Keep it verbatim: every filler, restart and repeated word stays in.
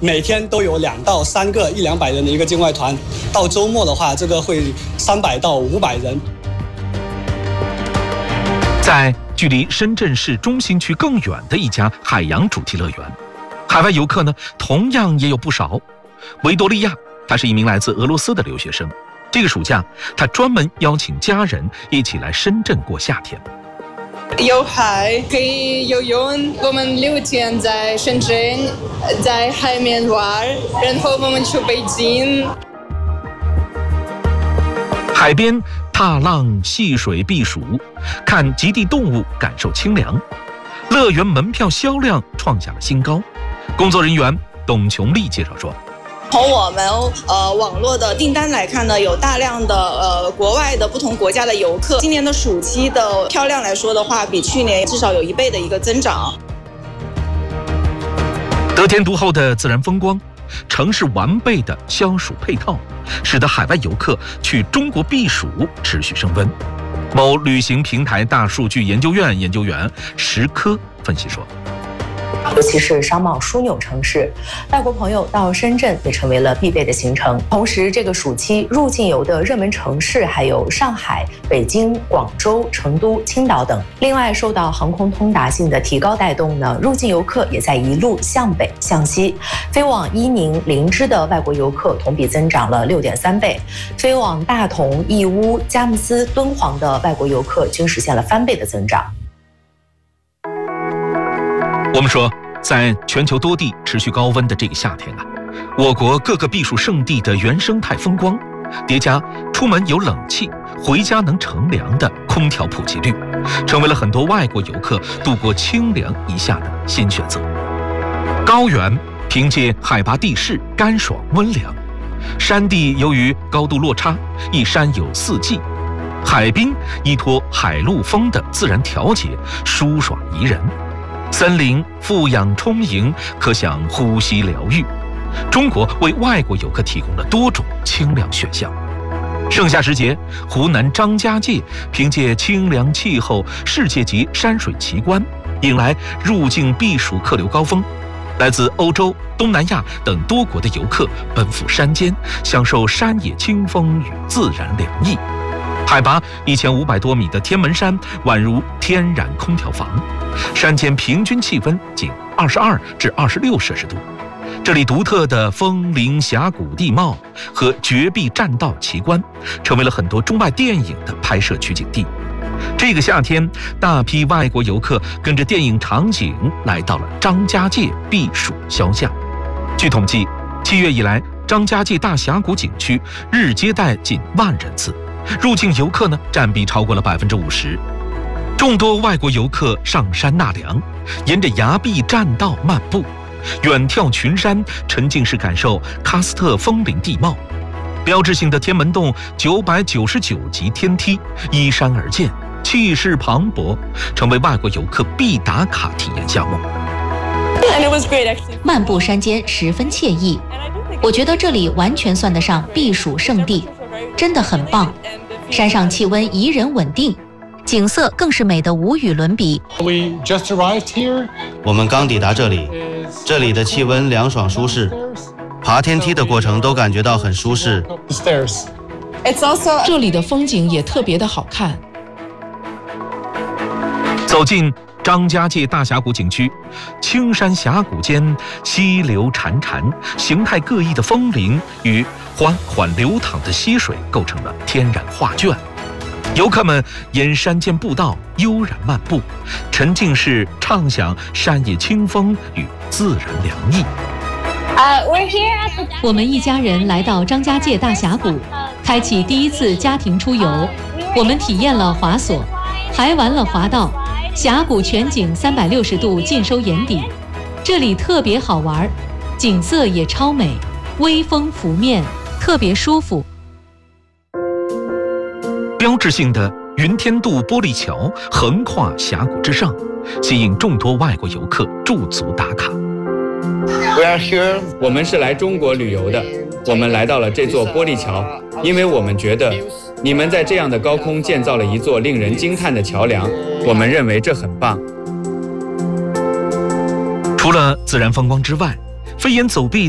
每天都有两到三个一两百人的一个境外团，到周末的话，这个会三百到五百人。 在距离深圳市中心区更远的一家海洋主题乐园，海外游客呢同样也有不少。维多利亚，他是一名来自俄罗斯的留学生。这个暑假，他专门邀请家人一起来深圳过夏天。 有海，可以游泳。我们六天在深圳，在海面玩，然后我们去北京。 海边踏浪、戏水、避暑，看极地动物，感受清凉。乐园门票销量创下了新高。工作人员董琼丽介绍说。 从我们呃网络的订单来看呢，有大量的呃国外的不同国家的游客。今年的暑期的票量来说的话，比去年至少有一倍的一个增长。 得天独厚的自然风光，城市完备的消暑配套，使得海外游客去中国避暑持续升温。某旅行平台大数据研究院研究员石科分析说。 尤其是商贸枢纽城市，外国朋友到深圳也成为了必备的行程。同时，这个暑期入境游的热门城市还有上海、北京、广州、成都、青岛等。另外，受到航空通达性的提高带动呢，入境游客也在一路向北向西。飞往伊宁、林芝的外国游客同比增长了六点三倍，飞往大同、义乌、佳木斯、敦煌的外国游客均实现了翻倍的增长。 我们说，在全球多地持续高温的这个夏天啊，我国各个避暑胜地的原生态风光，叠加出门有冷气、回家能乘凉的空调普及率，成为了很多外国游客度过清凉一夏的新选择。高原凭借海拔地势干爽温凉，山地由于高度落差，一山有四季，海滨依托海陆风的自然调节，舒爽宜人。森林富养充盈，可享呼吸疗愈。中国为外国游客提供了多种清凉选项。盛夏时节，湖南张家界凭借清凉气候、世界级山水奇观，引来入境避暑客流高峰。来自欧洲、东南亚等多国的游客奔赴山间，享受山野清风与自然凉意。海拔一千五百多米的天门山宛如天然空调房，山间平均气温仅二十二至二十六摄氏度。这里独特的峰林峡谷地貌和绝壁栈道奇观，成为了很多中外电影的拍摄取景地。这个夏天，大批外国游客跟着电影场景来到了张家界避暑消夏。据统计，七月以来，张家界大峡谷景区日接待近万人次。入境游客呢，占比超过了百分之五十。众多外国游客上山纳凉，沿着崖壁栈道漫步，远眺群山，沉浸式感受喀斯特峰林地貌。标志性的天门洞九百九十九级天梯依山而建，气势磅礴，成为外国游客必打卡体验项目。 漫步山间十分惬意，我觉得这里完全算得上避暑胜地。真的很棒，山上气温宜人稳定，景色更是美得无与伦比。 我们刚抵达这里，这里的气温凉爽舒适，爬天梯的过程都感觉到很舒适。 这里的风景也特别的好看。 走进张家界大峡谷景区，青山峡谷间溪流潺潺，形态各异的峰林与缓缓流淌的溪水构成了天然画卷。游客们沿山间步道悠然漫步，沉浸式畅享山野清风与自然凉意。 我们一家人来到张家界大峡谷，开启第一次家庭出游。我们体验了滑索，还玩了滑道。峡谷全景三百六十度尽收眼底，这里特别好玩，景色也超美，微风拂面，特别舒服。 标志性的云天渡玻璃桥横跨峡谷之上，吸引众多外国游客驻足打卡。 我们是来中国旅游的，我们来到了这座玻璃桥，因为我们觉得你们在这样的高空建造了一座令人惊叹的桥梁，我们认为这很棒。 除了自然风光之外，飞檐走壁